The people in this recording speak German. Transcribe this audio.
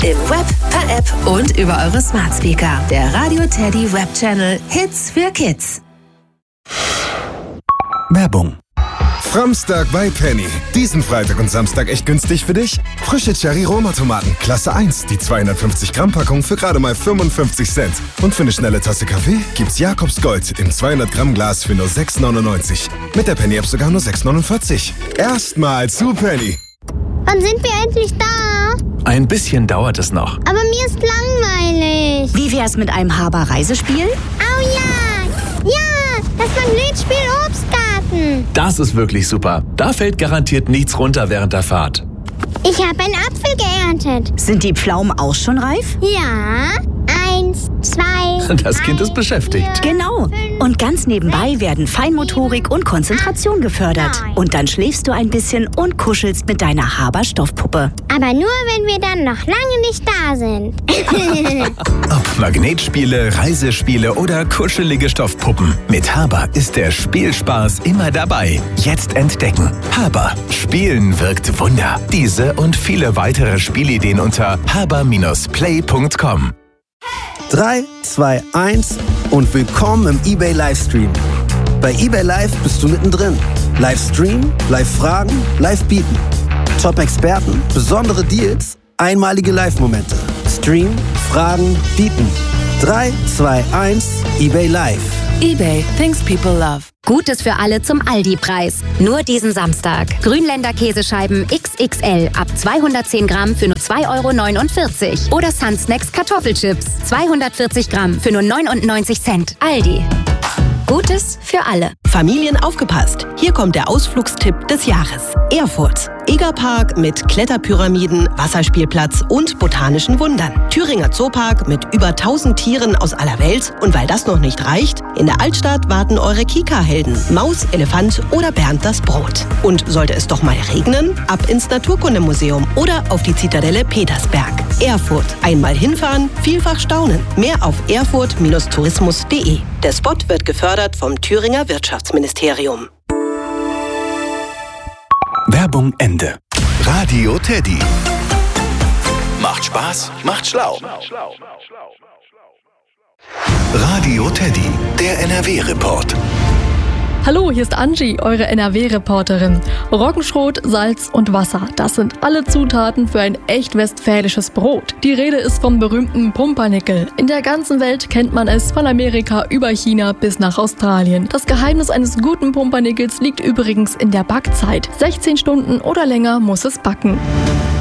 Im Web, per App und über eure Smart Speaker. Der Radio Teddy Web Channel Hits für Kids. Werbung. Framstag bei Penny. Diesen Freitag und Samstag echt günstig für dich? Frische Cherry-Roma-Tomaten, Klasse 1, die 250 Gramm Packung für gerade mal 55 Cent. Und für eine schnelle Tasse Kaffee gibt's Jakobs Gold im 200 Gramm Glas für nur 6,99. Mit der Penny-App sogar nur 6,49. Erstmal zu Penny. Wann sind wir endlich da? Ein bisschen dauert es noch. Aber mir ist langweilig. Wie wär's mit einem Haber-Reisespiel? Oh ja! Ja! Das Magnetspiel Obstgarten. Das ist wirklich super. Da fällt garantiert nichts runter während der Fahrt. Ich habe einen Apfel geerntet. Sind die Pflaumen auch schon reif? Ja. 1, 2. Das Kind ist beschäftigt. Genau. Und ganz nebenbei werden Feinmotorik und Konzentration gefördert. Und dann schläfst du ein bisschen und kuschelst mit deiner Haber-Stoffpuppe. Aber nur, wenn wir dann noch lange nicht da sind. Ob Magnetspiele, Reisespiele oder kuschelige Stoffpuppen. Mit Haber ist der Spielspaß immer dabei. Jetzt entdecken. Haber. Spielen wirkt Wunder. Diese und viele weitere Spielideen unter haber-play.com. 3, 2, 1 und willkommen im eBay Livestream. Bei eBay Live bist du mittendrin. Livestream, Live-Fragen, Live-Bieten. Top-Experten, besondere Deals, einmalige Live-Momente. Stream, Fragen, Bieten. 3, 2, 1, eBay Live. eBay, things people love. Gutes für alle zum Aldi-Preis. Nur diesen Samstag. Grünländer Käsescheiben XXL ab 210 Gramm für nur 2,49 € Oder Sun Snacks Kartoffelchips 240 Gramm für nur 99 Cent. Aldi. Gutes für alle. Familien aufgepasst. Hier kommt der Ausflugstipp des Jahres. Erfurt. Egerpark mit Kletterpyramiden, Wasserspielplatz und botanischen Wundern. Thüringer Zoopark mit über 1000 Tieren aus aller Welt. Und weil das noch nicht reicht, in der Altstadt warten eure Kika-Helden. Maus, Elefant oder Bernd das Brot. Und sollte es doch mal regnen, ab ins Naturkundemuseum oder auf die Zitadelle Petersberg. Erfurt. Einmal hinfahren, vielfach staunen. Mehr auf erfurt-tourismus.de. Der Spot wird gefördert vom Thüringer Wirtschaftsministerium. Werbung Ende. Radio Teddy. Macht Spaß, macht schlau. Radio Teddy, der NRW-Report. Hallo, hier ist Angie, eure NRW-Reporterin. Roggenschrot, Salz und Wasser, das sind alle Zutaten für ein echt westfälisches Brot. Die Rede ist vom berühmten Pumpernickel. In der ganzen Welt kennt man es, von Amerika über China bis nach Australien. Das Geheimnis eines guten Pumpernickels liegt übrigens in der Backzeit. 16 Stunden oder länger muss es backen.